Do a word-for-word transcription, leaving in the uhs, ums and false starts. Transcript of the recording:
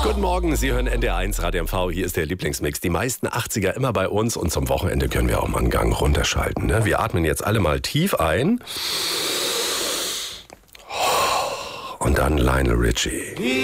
Guten Morgen, Sie hören N D R eins Radio M V. Hier ist der Lieblingsmix. Die meisten achtziger immer bei uns und zum Wochenende können wir auch mal einen Gang runterschalten. Ne? Wir atmen jetzt alle mal tief ein und dann Lionel Richie.